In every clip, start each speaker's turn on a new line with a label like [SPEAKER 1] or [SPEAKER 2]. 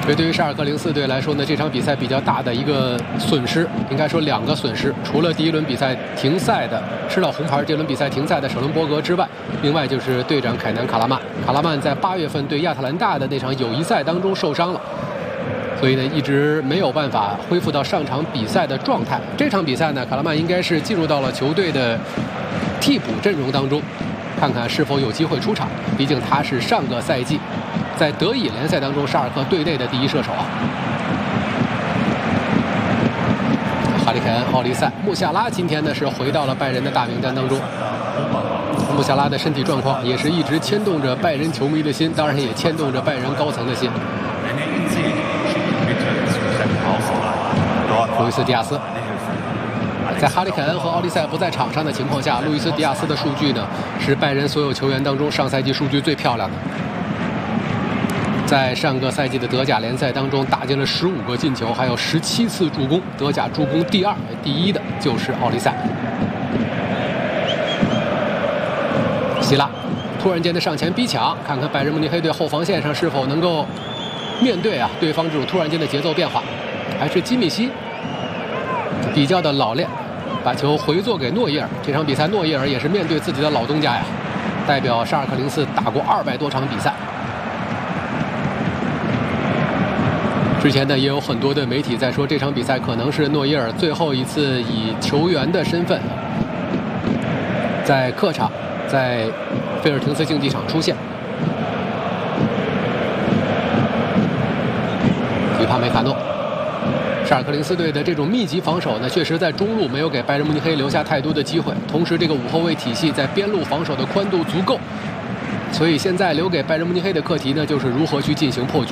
[SPEAKER 1] 这对于沙尔克04队来说呢，这场比赛比较大的一个损失，应该说2个损失。除了第一轮比赛停赛的吃到红牌，这轮比赛停赛的舍伦伯格之外，另外就是队长凯南卡拉曼。卡拉曼在8月份对亚特兰大的那场友谊赛当中受伤了，所以呢一直没有办法恢复到上场比赛的状态。这场比赛呢，卡拉曼应该是进入到了球队的替补阵容当中，看看是否有机会出场。毕竟他是上个赛季在德乙联赛当中沙尔克队内的第一射手啊。哈里凯恩、奥利塞、穆夏拉今天呢是回到了拜仁的大名单当中。穆夏拉的身体状况也是一直牵动着拜仁球迷的心，当然也牵动着拜仁高层的心。路易斯·迪亚斯在哈里凯恩和奥利塞不在场上的情况下，路易斯·迪亚斯的数据呢是拜仁所有球员当中上赛季数据最漂亮的。在上个赛季的德甲联赛当中打进了15个进球，还有17次助攻，德甲助攻第2，第1的就是奥利塞。希拉突然间的上前逼抢，看看拜仁慕尼黑队后防线上是否能够面对对方这种突然间的节奏变化。还是基米希比较的老练，把球回做给诺伊尔。这场比赛诺伊尔也是面对自己的老东家呀，代表沙尔克04打过200多场比赛。之前呢也有很多的媒体在说，这场比赛可能是诺伊尔最后一次以球员的身份在客场在菲尔廷斯竞技场出现。于帕梅卡诺，沙尔克04队的这种密集防守呢，确实在中路没有给拜仁慕尼黑留下太多的机会，同时这个5后卫体系在边路防守的宽度足够，所以现在留给拜仁慕尼黑的课题呢，就是如何去进行破局。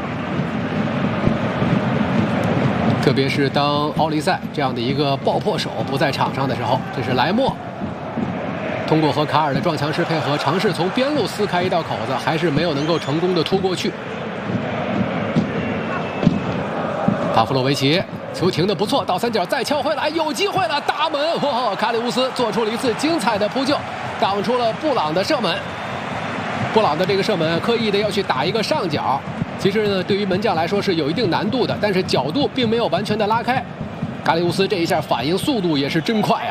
[SPEAKER 1] 特别是当奥利塞这样的一个爆破手不在场上的时候，这是莱莫通过和卡尔的撞墙式配合，尝试从边路撕开一道口子，还是没有能够成功的突过去。帕夫洛维奇球停得不错，倒三角再敲回来，有机会了，大门！哇，卡里乌斯做出了一次精彩的扑救，挡出了布朗的射门。布朗的这个射门刻意的要去打一个上角，其实呢，对于门将来说是有一定难度的，但是角度并没有完全的拉开。卡里乌斯这一下反应速度也是真快啊！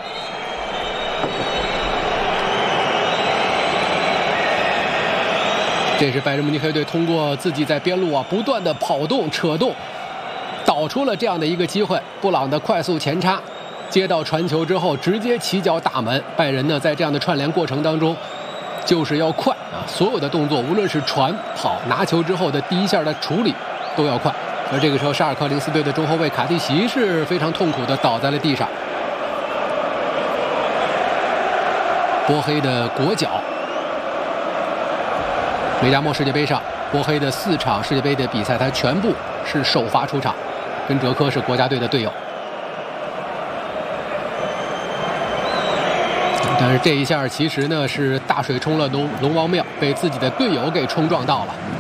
[SPEAKER 1] 这是拜仁慕尼黑队通过自己在边路不断的跑动、扯动，导出了这样的一个机会。布朗的快速前插，接到传球之后直接起脚打门。拜仁呢，在这样的串联过程当中，就是要快所有的动作，无论是传、跑、拿球之后的第一下的处理都要快。而这个时候，沙尔克04队的中后卫卡蒂奇是非常痛苦的倒在了地上。波黑的国脚，美加墨世界杯上，波黑的4场世界杯的比赛，他全部是首发出场，跟哲科是国家队的队友。但是这一下其实呢是大水冲了龙王庙，被自己的队友给冲撞到了。